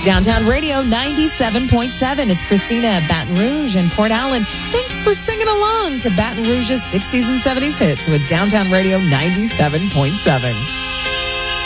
Downtown Radio 97.7. It's Christina at Baton Rouge and Port Allen. Thanks for singing along to Baton Rouge's 60s and 70s hits with Downtown Radio 97.7.